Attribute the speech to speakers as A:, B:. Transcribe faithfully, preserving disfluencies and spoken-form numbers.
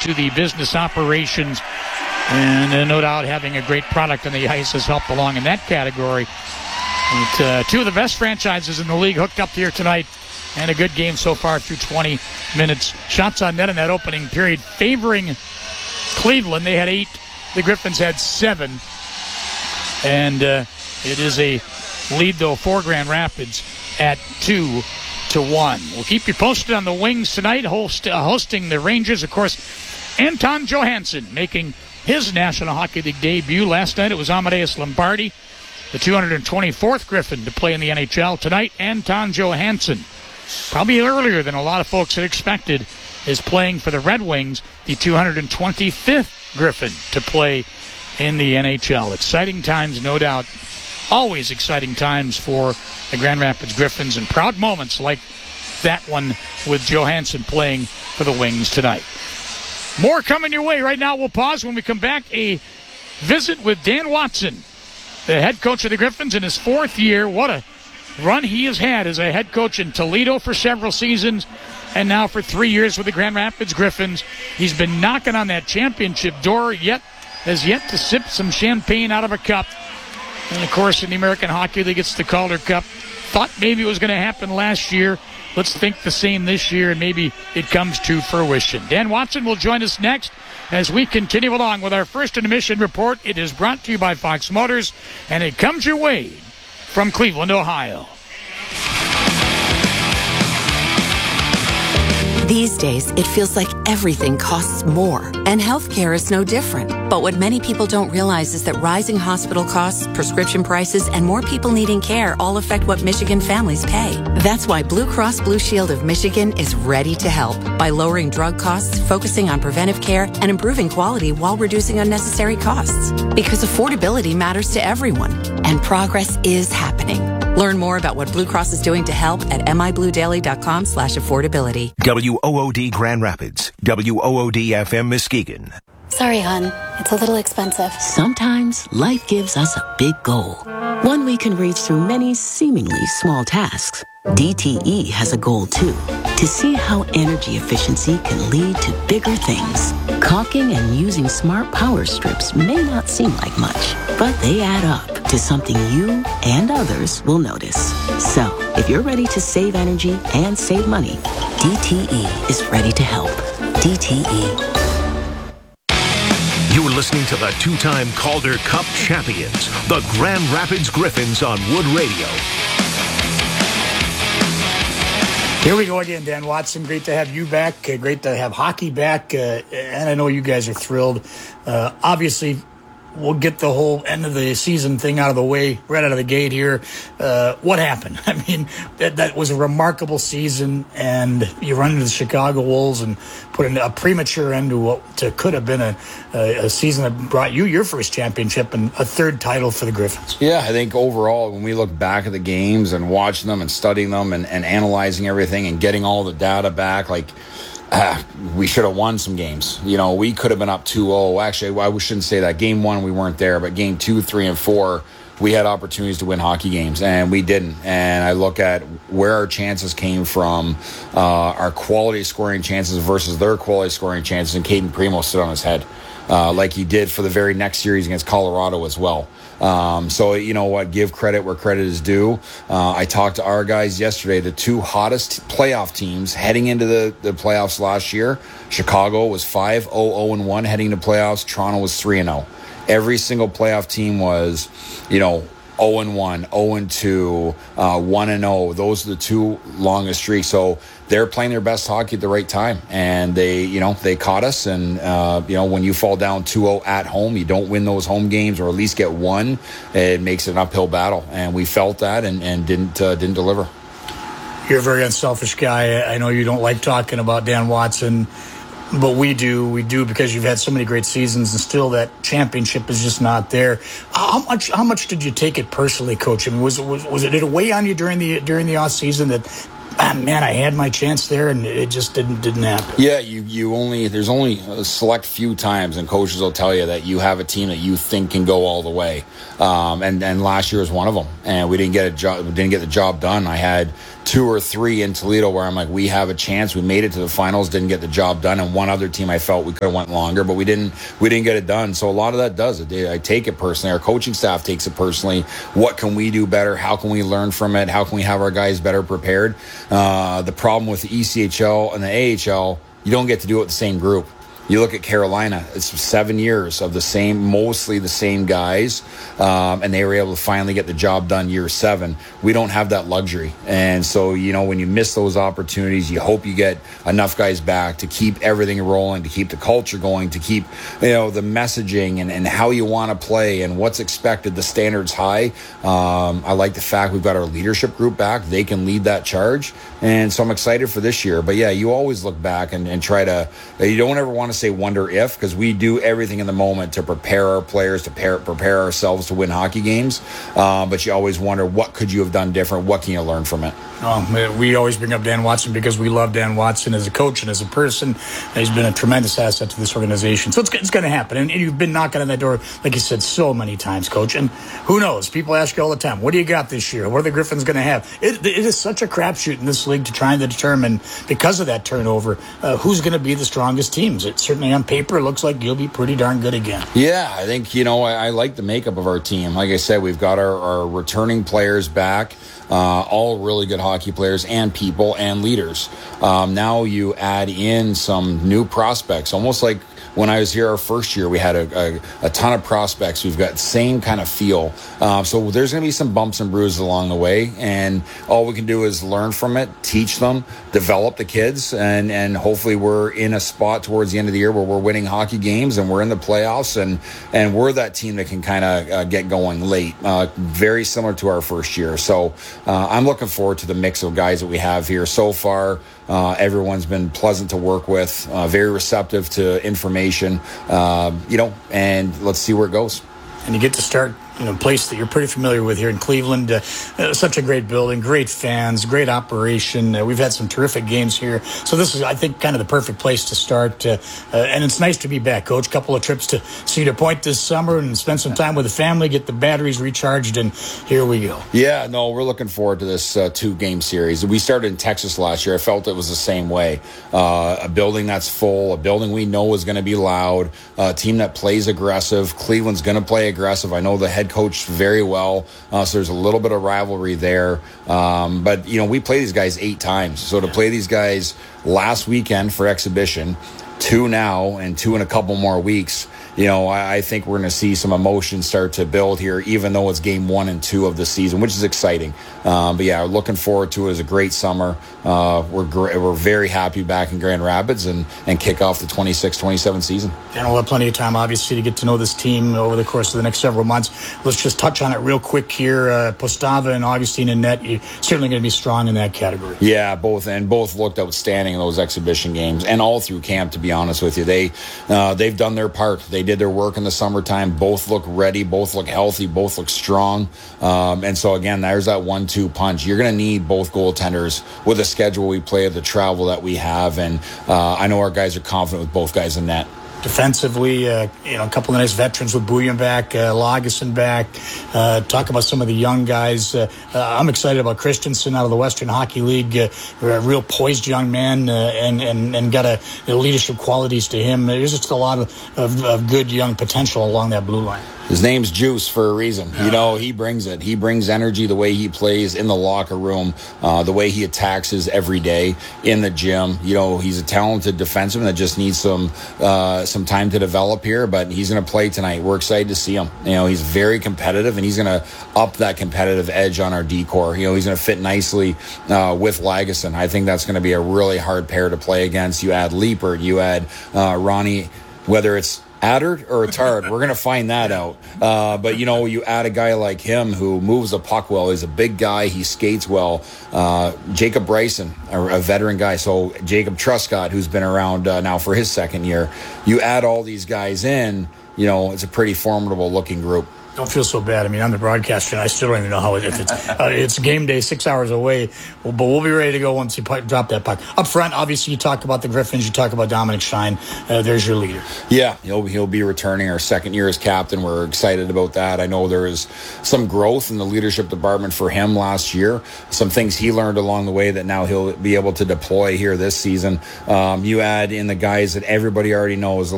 A: to the business operations. And uh, no doubt having a great product on the ice has helped along in that category. But, uh, two of the best franchises in the league hooked up here tonight, and a good game so far through twenty minutes. Shots on net in that opening period favoring Cleveland. They had eight. The Griffins had seven. And uh, it is a lead, though, for Grand Rapids at two to one. We'll keep you posted on the Wings tonight, host, uh, hosting the Rangers. Of course, Anton Johansson making his National Hockey League debut. Last night it was Amadeus Lombardi, the two hundred twenty-fourth Griffin to play in the N H L. Tonight, Anton Johansson, probably earlier than a lot of folks had expected, is playing for the Red Wings, the two hundred twenty-fifth Griffin to play in the N H L. Exciting times, no doubt. Always exciting times for the Grand Rapids Griffins, and proud moments like that one with Johansson playing for the Wings tonight. More coming your way. Right now we'll pause. When we come back, a visit with Dan Watson, the head coach of the Griffins in his fourth year. What a run he has had as a head coach in Toledo for several seasons, and now for three years with the Grand Rapids Griffins. He's been knocking on that championship door, yet has yet to sip some champagne out of a cup. And, of course, in the American Hockey League, it's the Calder Cup. Thought maybe it was going to happen last year. Let's think the same this year, and maybe it comes to fruition. Dan Watson will join us next as we continue along with our first intermission report. It is brought to you by Fox Motors, and it comes your way from Cleveland, Ohio.
B: These days, it feels like everything costs more, and healthcare is no different. But what many people don't realize is that rising hospital costs, prescription prices, and more people needing care all affect what Michigan families pay. That's why Blue Cross Blue Shield of Michigan is ready to help by lowering drug costs, focusing on preventive care, and improving quality while reducing unnecessary costs. Because affordability matters to everyone, and progress is happening. Learn more about what Blue Cross is doing to help at mibluedaily.com slash affordability.
C: W O O D Grand Rapids, W O O D F M Muskegon.
D: Sorry, hon. It's a little expensive.
E: Sometimes life gives us a big goal, one we can reach through many seemingly small tasks. D T E has a goal, too, to see how energy efficiency can lead to bigger things. Caulking and using smart power strips may not seem like much, but they add up to something you and others will notice. So, if you're ready to save energy and save money, D T E is ready to help. D T E.
C: You're listening to the two-time Calder Cup champions, the Grand Rapids Griffins on Wood Radio.
A: Here we go again, Dan Watson. Great to have you back. Uh, great to have hockey back. Uh, and I know you guys are thrilled. Uh, obviously, we'll get the whole end of the season thing out of the way right out of the gate here. Uh, what happened? I mean, that, that was a remarkable season, and you run into the Chicago Wolves and put in a premature end to what to, could have been a, a, a season that brought you your first championship and a third title for the Griffins.
F: Yeah, I think overall, when we look back at the games and watching them and studying them and, and analyzing everything and getting all the data back, like, Uh, we should have won some games. You know, we could have been up two oh. Actually, well, I shouldn't say that. Game one, we weren't there. But game two, three, and four, we had opportunities to win hockey games, and we didn't. And I look at where our chances came from, uh, our quality scoring chances versus their quality scoring chances, and Caden Primo stood on his head uh, like he did for the very next series against Colorado as well. Um, so, you know what, give credit where credit is due. Uh, I talked to our guys yesterday, the two hottest playoff teams heading into the, the playoffs last year. Chicago was five oh oh and one heading to playoffs. Toronto was three and oh. Every single playoff team was, you know, oh and one, oh and two, uh, one and oh. Those are the two longest streaks. So they're playing their best hockey at the right time, and they, you know, they caught us. And uh, you know, when you fall down two oh at home, you don't win those home games, or at least get one. It makes it an uphill battle, and we felt that, and, and didn't uh, didn't deliver.
A: You're a very unselfish guy. I know you don't like talking about Dan Watson, but we do. We do because you've had so many great seasons, and still that championship is just not there. How much? How much did you take it personally, Coach? I mean, was was, was it did it weigh on you during the during the off season that, ah, man, I had my chance there and it just didn't didn't happen?
F: Yeah, you you only there's only a select few times, and coaches will tell you that you have a team that you think can go all the way. Um, and and last year was one of them, and we didn't get a job. We didn't get the job done. I had two or three in Toledo where I'm like, we have a chance. We made it to the finals, didn't get the job done, and one other team I felt we could have went longer, but we didn't. We didn't get it done. So a lot of that does it. I take it personally. Our coaching staff takes it personally. What can we do better? How can we learn from it? How can we have our guys better prepared? Uh, the problem with the E C H L and the A H L, you don't get to do it with the same group. You look at Carolina, it's seven years of the same, mostly the same guys, um, and they were able to finally get the job done year seven. We don't have that luxury. And so, you know, when you miss those opportunities, you hope you get enough guys back to keep everything rolling, to keep the culture going, to keep, you know, the messaging and, and how you want to play and what's expected, the standards high. Um, I like the fact we've got our leadership group back. They can lead that charge. And so I'm excited for this year. But yeah, you always look back and, and try to, you don't ever want to say wonder if, because we do everything in the moment to prepare our players, to prepare, prepare ourselves to win hockey games. Uh, but you always wonder, what could you have done different? What can you learn from it?
A: Oh, we always bring up Dan Watson because we love Dan Watson as a coach and as a person. He's been a tremendous asset to this organization. So it's, it's going to happen. And, and you've been knocking on that door, like you said, so many times, Coach. And who knows? People ask you all the time, what do you got this year? What are the Griffins going to have? It, it is such a crapshoot in this league to try and determine, because of that turnover, uh, who's going to be the strongest teams. It certainly on paper it looks like you'll be pretty darn good again.
F: Yeah, I think, you know, I, I like the makeup of our team. Like I said, we've got our, our returning players back. Uh, all really good hockey players and people and leaders. Um, now you add in some new prospects, almost like when I was here our first year, we had a, a, a ton of prospects. We've got same kind of feel. Uh, so there's going to be some bumps and bruises along the way. And all we can do is learn from it, teach them, develop the kids. And, and hopefully we're in a spot towards the end of the year where we're winning hockey games and we're in the playoffs. And, and we're that team that can kind of uh, get going late, uh, very similar to our first year. So uh, I'm looking forward to the mix of guys that we have here so far. Uh, everyone's been pleasant to work with, uh, very receptive to information, uh, you know, and let's see where it goes.
A: And you get to start in a place that you're pretty familiar with here in Cleveland. Uh, uh, such a great building, great fans, great operation. Uh, we've had some terrific games here. So this is, I think, kind of the perfect place to start. Uh, uh, and it's nice to be back, Coach. Couple of trips to Cedar Point this summer and spend some time with the family, get the batteries recharged, and here we go.
F: Yeah, no, we're looking forward to this uh, two-game series. We started in Texas last year. I felt it was the same way. Uh, a building that's full, a building we know is going to be loud, a team that plays aggressive. Cleveland's going to play aggressive. I know the head coach very well, uh, so there's a little bit of rivalry there. Um, but, you know, we play these guys eight times. So to play these guys last weekend for exhibition, two now, and two in a couple more weeks, you know, I, I think we're going to see some emotion start to build here, even though it's game one and two of the season, which is exciting. Um, but yeah, looking forward to it. It was a great summer. Uh, we're gr- we're very happy back in Grand Rapids and, and kick off the twenty-six twenty-seven season.
A: And we'll have plenty of time, obviously, to get to know this team over the course of the next several months. Let's just touch on it real quick here. Uh, Postava and Augustine and net, you're certainly going to be strong in that category.
F: Yeah, both and both looked outstanding in those exhibition games and all through camp. To be honest with you, they uh, they've done their part. They did their work in the summertime. Both look ready. Both look healthy. Both look strong. Um, and so again, there's that one two punch. You're going to need both goaltenders with the schedule we play, the travel that we have, and uh, I know our guys are confident with both guys in net.
A: Defensively, uh, you know, a couple of nice veterans with Bouillon back, uh, Lagesson back. Uh, talk about some of the young guys. Uh, uh, I'm excited about Christensen out of the Western Hockey League. Uh, a real poised young man, uh, and, and and got a you know, leadership qualities to him. There's just a lot of, of, of good young potential along that blue line.
F: His name's Juice for a reason. You know, he brings it. He brings energy, the way he plays in the locker room, uh, the way he attacks his every day in the gym. You know, he's a talented defenseman that just needs some uh, some time to develop here, but he's going to play tonight. We're excited to see him. You know, he's very competitive, and he's going to up that competitive edge on our D-core. You know, he's going to fit nicely uh, with Lagesson. I think that's going to be a really hard pair to play against. You add Liepert, you add uh, Ronnie, whether it's Adder or a Tard, we're going to find that out. Uh, but, you know, you add a guy like him who moves the puck well. He's a big guy. He skates well. Uh, Jacob Bryson, a, a veteran guy. So Jacob Truscott, who's been around uh, now for his second year. You add all these guys in, you know, it's a pretty formidable looking group.
A: Don't feel so bad. I mean, I'm the broadcaster, and I still don't even know how it, if it's uh, it's game day, six hours away. Well, but we'll be ready to go once you puck, drop that puck. Up front, obviously, you talk about the Griffins. You talk about Dominic Shine. Uh, there's your leader.
F: Yeah, he'll he'll be returning our second year as captain. We're excited about that. I know there is some growth in the leadership department for him last year. Some things he learned along the way that now he'll be able to deploy here this season. Um, you add in the guys that everybody already knows.